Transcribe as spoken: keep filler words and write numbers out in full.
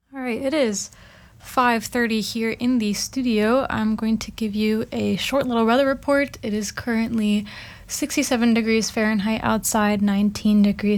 All right, it is five thirty here in the studio. I'm going to give you a short little weather report. It is currently sixty-seven degrees Fahrenheit outside, nineteen degrees